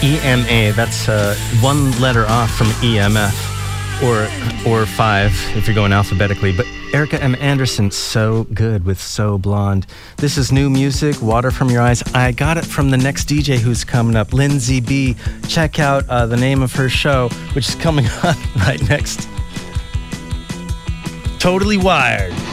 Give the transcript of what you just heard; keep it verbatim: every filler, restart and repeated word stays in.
E M A, that's uh, one letter off from E M F, or or five if you're going alphabetically. But Erica M. Anderson, So Good with So Blonde. This is new music, Water From Your Eyes. I got it from the next D J who's coming up, Lindsay B. Check out uh, the name of her show, which is coming on right next. Totally Wired.